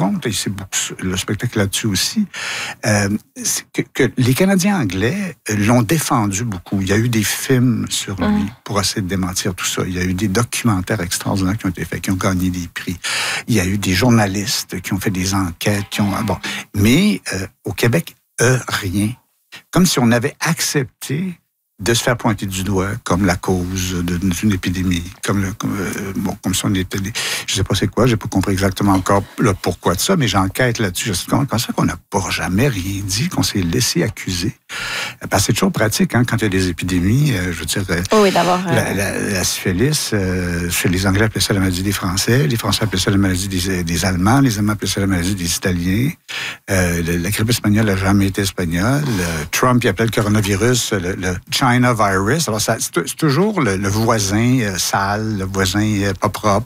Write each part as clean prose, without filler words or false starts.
compte, et c'est le spectacle là-dessus aussi, que les Canadiens anglais l'ont défendu beaucoup. Il y a eu des films sur lui pour essayer de démentir tout ça. Il y a eu des documentaires extraordinaires qui ont été faits, qui ont gagné des prix. Il y a eu des journalistes qui ont fait des enquêtes, mais au Québec, rien. Comme si on avait accepté de se faire pointer du doigt comme la cause d'une épidémie, comme si on était je sais pas c'est quoi, j'ai pas compris exactement encore le pourquoi de ça, mais j'enquête là-dessus. Je sais comment ça qu'on n'a pas jamais rien dit, qu'on s'est laissé accuser. Parce que c'est toujours pratique, quand il y a des épidémies, je veux dire, la syphilis, chez les Anglais appelaient ça la maladie des Français, les Français appelaient ça la maladie des Allemands, les Allemands appelaient ça la maladie des Italiens, la grippe espagnole n'a jamais été espagnole, Trump il appelait le coronavirus le China virus. Alors, c'est toujours le voisin sale, le voisin pas propre,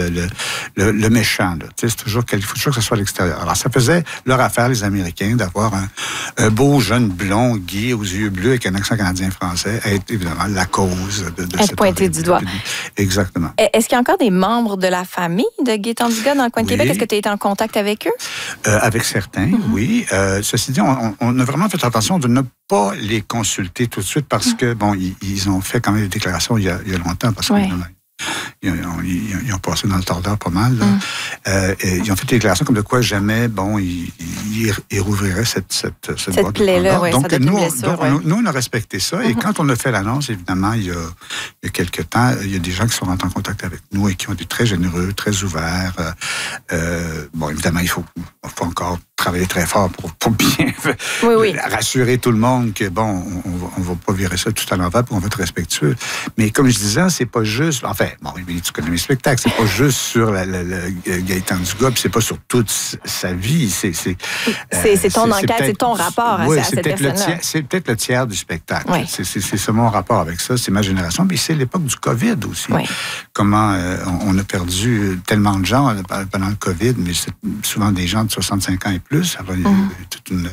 le méchant. C'est toujours il faut toujours que ce soit à l'extérieur. Alors, ça faisait leur affaire, les Américains, d'avoir un beau jeune blond, gay, aux yeux bleus, avec un accent canadien-français, être évidemment la cause de cette pointé du doigt. Exactement. Est-ce qu'il y a encore des membres de la famille de Gaétan Dugas dans le coin de Québec? Est-ce que tu as été en contact avec eux? Avec certains, oui. Ceci dit, on a vraiment fait attention de ne pas les consulter tout de suite parce que, ils ont fait quand même des déclarations il y a longtemps parce que ils ont passé dans le tordeur pas mal. Ils ont fait des déclarations comme de quoi jamais, ils rouvriraient cette boîte plaie-là, de Pandore. Donc, nous, on a respecté ça. Et quand on a fait l'annonce, évidemment, il y a quelques temps, il y a des gens qui sont rentrés en contact avec nous et qui ont été très généreux, très ouverts. Évidemment, il faut encore travailler très fort pour bien rassurer tout le monde que, on va pas virer ça tout à l'envers, puis on va être respectueux. Mais comme je disais, c'est pas juste... Enfin, tu connais mes spectacles, c'est pas juste sur Gaétan Dugas, puis c'est pas sur toute sa vie. C'est ton enquête, c'est ton rapport à cette personne-là. C'est peut-être le tiers du spectacle. Oui. C'est ça mon rapport avec ça, c'est ma génération. Mais c'est l'époque du COVID aussi. Oui. Comment on a perdu tellement de gens pendant le COVID, mais c'est souvent des gens de 65 ans et plus. Alors, il y a toute une...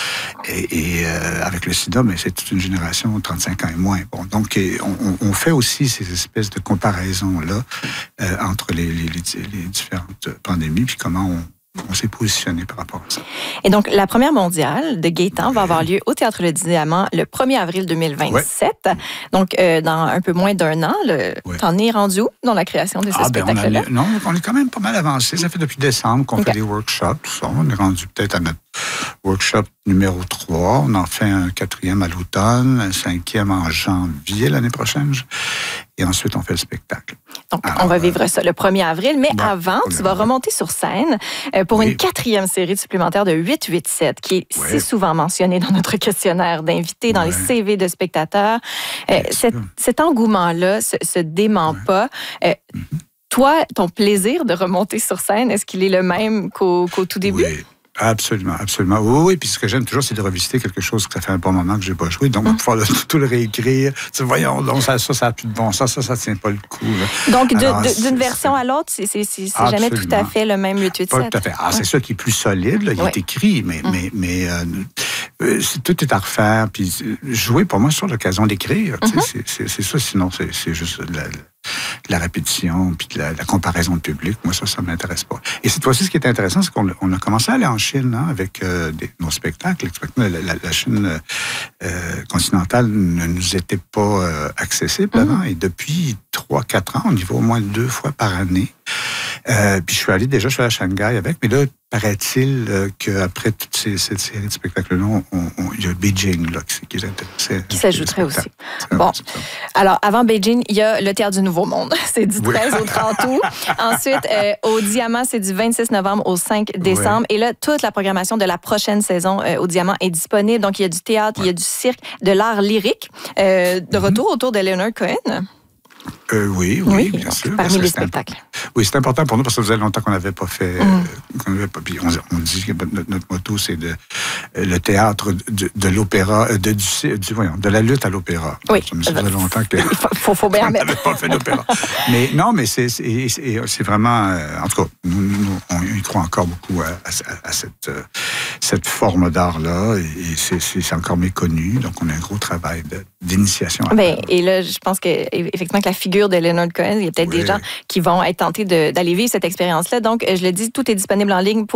Et avec le sida, mais c'est toute une génération de 35 ans et moins. Donc, on fait aussi ces espèces de comparaisons-là entre les différentes pandémies, puis comment on s'est positionné par rapport à ça. Et donc, la première mondiale de Gaétan va avoir lieu au Théâtre Le Diamant le 1er avril 2027. Ouais. Donc, dans un peu moins d'un an, t'en es rendu où dans la création de ce spectacle-là? On est quand même pas mal avancé. Ça fait depuis décembre qu'on fait des workshops, tout ça. On est rendu peut-être à notre workshop numéro 3. On en fait un 4e à l'automne, un 5e en janvier l'année prochaine. Et ensuite, on fait le spectacle. Donc, on va vivre ça le 1er avril. Mais avant, tu vas remonter sur scène pour une 4e série supplémentaire de 887, qui est si souvent mentionnée dans notre questionnaire d'invités, dans les CV de spectateurs. Cet engouement-là se dément pas. Toi, ton plaisir de remonter sur scène, est-ce qu'il est le même qu'au tout début? Oui. Absolument, absolument. Oui, puis ce que j'aime toujours, c'est de revisiter quelque chose que ça fait un bon moment que je n'ai pas joué. Donc, pouvoir tout le réécrire. Voyons, donc, ça n'a plus de bon sens, ça ne tient pas le coup. Là. Donc, d'une version à l'autre, c'est jamais tout à fait le même 887. Pas tout à fait. C'est ça qui est plus solide, là, il est écrit, mais tout est à refaire. Puis jouer, pour moi, c'est l'occasion d'écrire. C'est ça, sinon, c'est juste la répétition, puis la comparaison de public. Moi, ça ne m'intéresse pas. Et cette fois-ci, ce qui est intéressant, c'est qu'on a commencé à aller en Chine avec nos spectacles. La Chine continentale ne nous était pas accessible avant. Et depuis 3-4 ans, on y va au moins 2 fois par année. Puis je suis allé à Shanghai avec, mais là, paraît-il qu'après toute cette série de spectacles-là, il y a Beijing là, qui est intéressé. Qui s'ajouterait aussi. Bon. Alors, avant Beijing, il y a le Théâtre du Nouveau Monde. C'est du 13 au 30 août. Ensuite, au Diamant, c'est du 26 novembre au 5 décembre. Et là, toute la programmation de la prochaine saison au Diamant est disponible. Donc, il y a du théâtre, il y a du cirque, de l'art lyrique. De retour autour de Leonard Cohen. Oui, bien sûr. Parmi les spectacles. Oui, c'est important pour nous parce que ça faisait longtemps qu'on n'avait pas fait. Puis on dit que notre motto, c'est le théâtre de l'opéra, de la lutte à l'opéra. Oui. Ça faisait longtemps que. Faut bien mettre. On n'avait pas fait d'opéra. Mais non, mais c'est vraiment. En tout cas, nous, on y croit encore beaucoup à cette forme d'art-là. Et c'est encore méconnu. Donc, on a un gros travail d'initiation. Et là, je pense qu'effectivement, que la figure de Leonard Cohen, il y a peut-être des gens qui vont être tentés d'aller vivre cette expérience-là. Donc, je le dis, tout est disponible en ligne pour